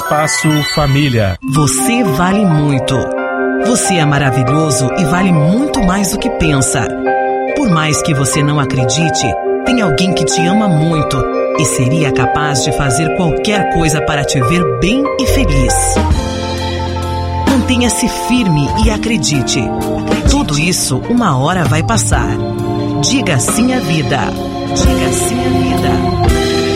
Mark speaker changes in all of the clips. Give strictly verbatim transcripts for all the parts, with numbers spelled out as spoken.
Speaker 1: Espaço Família.
Speaker 2: Você vale muito. Você é maravilhoso e vale muito mais do que pensa. Por mais que você não acredite, tem alguém que te ama muito e seria capaz de fazer qualquer coisa para te ver bem e feliz. Mantenha-se firme e acredite. Tudo isso uma hora vai passar. Diga sim à vida. Diga sim à vida.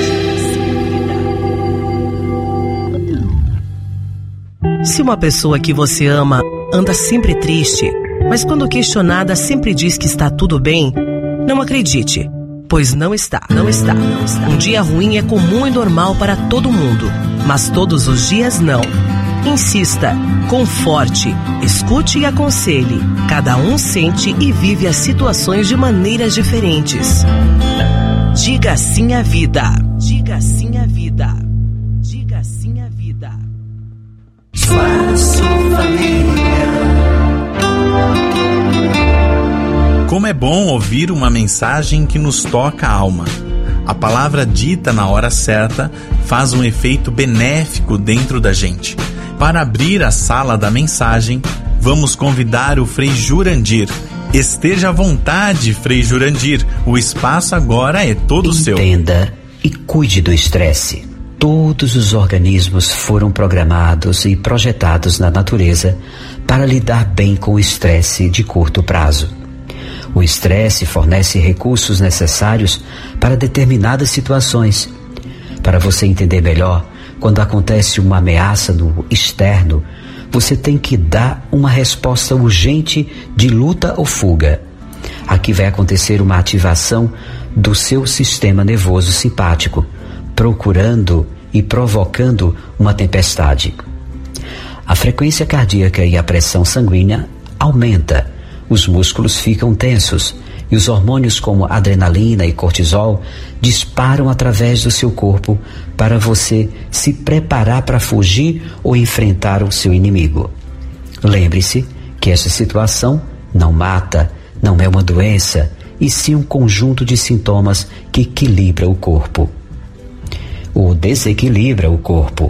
Speaker 2: Se uma pessoa que você ama anda sempre triste, mas quando questionada sempre diz que está tudo bem, não acredite, pois não está, não está, não está. Um dia ruim é comum e normal para todo mundo, mas todos os dias não. Insista, conforte, escute e aconselhe. Cada um sente e vive as situações de maneiras diferentes. Diga sim à vida. Diga sim à vida. Diga sim à vida.
Speaker 3: Espaço Família.
Speaker 1: Como é bom ouvir uma mensagem que nos toca a alma. A palavra dita na hora certa faz um efeito benéfico dentro da gente. Para abrir a sala da mensagem, vamos convidar o Frei Jurandir. Esteja à vontade, Frei Jurandir. O espaço agora é todo seu.
Speaker 4: Entenda e cuide do estresse. Todos os organismos foram programados e projetados na natureza para lidar bem com o estresse de curto prazo. O estresse fornece recursos necessários para determinadas situações. Para você entender melhor, quando acontece uma ameaça no externo, você tem que dar uma resposta urgente de luta ou fuga. Aqui vai acontecer uma ativação do seu sistema nervoso simpático, procurando e provocando uma tempestade. A frequência cardíaca e a pressão sanguínea aumenta, os músculos ficam tensos e os hormônios como adrenalina e cortisol disparam através do seu corpo para você se preparar para fugir ou enfrentar o seu inimigo. Lembre-se que essa situação não mata, não é uma doença, e sim um conjunto de sintomas que equilibra o corpo. Ou desequilibra o corpo.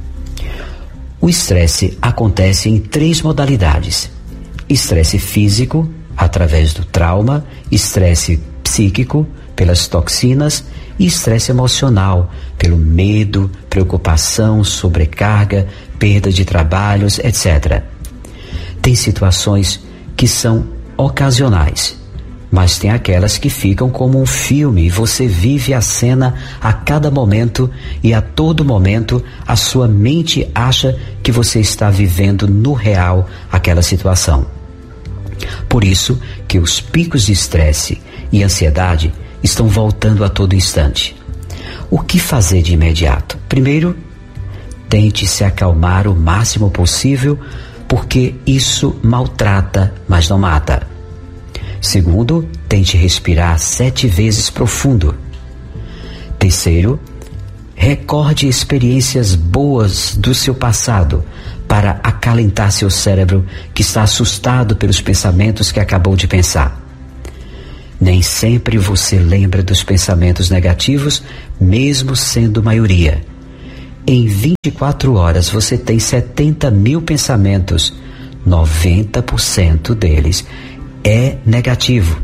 Speaker 4: O estresse acontece em três modalidades: estresse físico, através do trauma, estresse psíquico, pelas toxinas, e estresse emocional, pelo medo, preocupação, sobrecarga, perda de trabalhos, etcétera. Tem situações que são ocasionais, mas tem aquelas que ficam como um filme e você vive a cena a cada momento e a todo momento a sua mente acha que você está vivendo no real aquela situação. Por isso que os picos de estresse e ansiedade estão voltando a todo instante. O que fazer de imediato? Primeiro, tente se acalmar o máximo possível, porque isso maltrata, mas não mata. Segundo, tente respirar sete vezes profundo. Terceiro, recorde experiências boas do seu passado para acalentar seu cérebro que está assustado pelos pensamentos que acabou de pensar. Nem sempre você lembra dos pensamentos negativos, mesmo sendo maioria. Em vinte e quatro horas você tem setenta mil pensamentos, noventa por cento deles é negativo.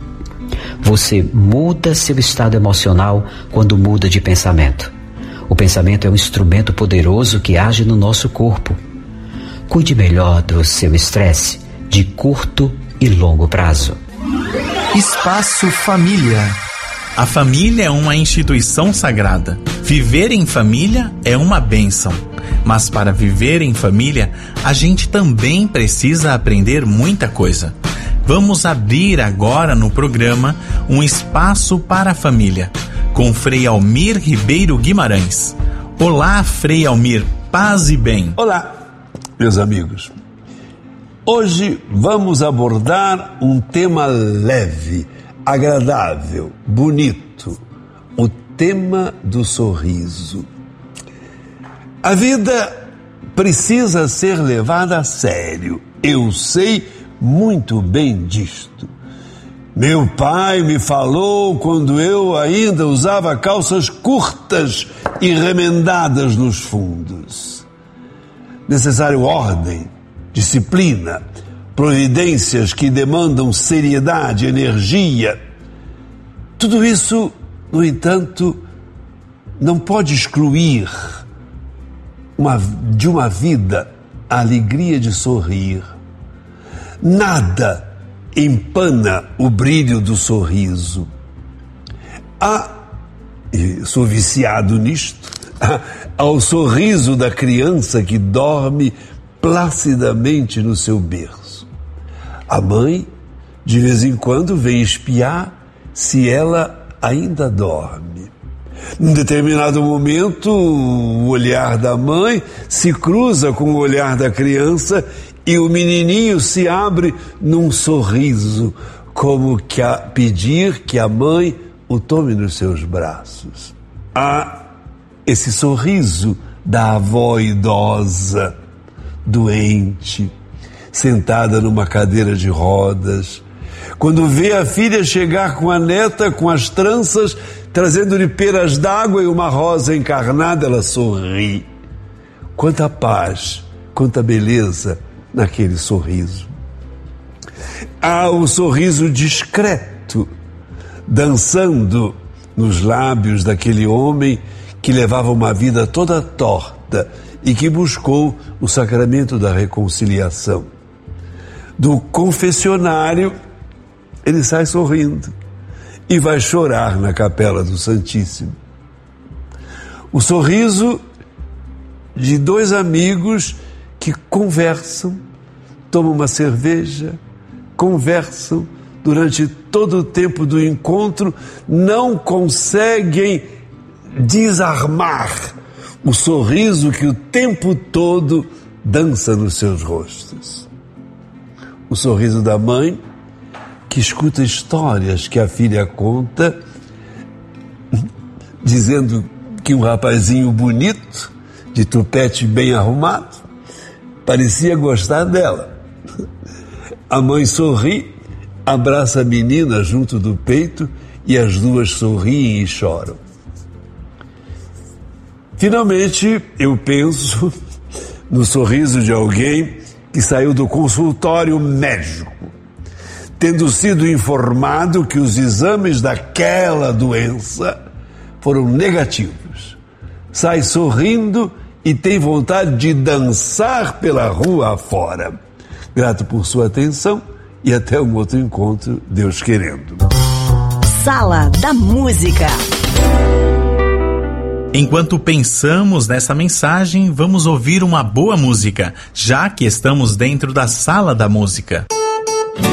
Speaker 4: Você muda seu estado emocional quando muda de pensamento. O pensamento é um instrumento poderoso que age no nosso corpo. Cuide melhor do seu estresse de curto e longo prazo.
Speaker 3: Espaço Família.
Speaker 1: A família é uma instituição sagrada. Viver em família é uma bênção. Mas para viver em família, a gente também precisa aprender muita coisa. Vamos abrir agora no programa um espaço para a família, com Frei Almir Ribeiro Guimarães. Olá, Frei Almir, paz e bem.
Speaker 5: Olá, meus amigos. Hoje vamos abordar um tema leve, agradável, bonito, o tema do sorriso. A vida precisa ser levada a sério, eu sei muito bem disto. Meu pai me falou quando eu ainda usava calças curtas e remendadas nos fundos. necessário ordem, disciplina, providências que demandam seriedade, energia. Tudo isso, no entanto, não pode excluir uma, de uma vida a alegria de sorrir. Nada empana o brilho do sorriso. Há, e sou viciado nisto, ao sorriso da criança que dorme placidamente no seu berço. A mãe, de vez em quando, vem espiar se ela ainda dorme. Num determinado momento, o olhar da mãe se cruza com o olhar da criança e o menininho se abre num sorriso, como que a pedir que a mãe o tome nos seus braços. Há esse sorriso da avó idosa, doente, sentada numa cadeira de rodas, quando vê a filha chegar com a neta, com as tranças, trazendo-lhe peras d'água e uma rosa encarnada, ela sorri. Quanta paz, quanta beleza naquele sorriso. Há o sorriso discreto, dançando nos lábios daquele homem que levava uma vida toda torta e que buscou o sacramento da reconciliação. Do confessionário, ele sai sorrindo e vai chorar na capela do Santíssimo. O sorriso de dois amigos que conversam, tomam uma cerveja, conversam durante todo o tempo do encontro, não conseguem desarmar o sorriso que o tempo todo dança nos seus rostos. O sorriso da mãe, que escuta histórias que a filha conta, dizendo que um rapazinho bonito, de tupete bem arrumado, parecia gostar dela. A mãe sorri, abraça a menina junto do peito e as duas sorriem e choram. Finalmente, eu penso no sorriso de alguém que saiu do consultório médico, tendo sido informado que os exames daquela doença foram negativos. Sai sorrindo e tem vontade de dançar pela rua afora. Grato por sua atenção e até um outro encontro, Deus querendo.
Speaker 2: Sala da Música.
Speaker 1: Enquanto pensamos nessa mensagem, vamos ouvir uma boa música, já que estamos dentro da Sala da Música.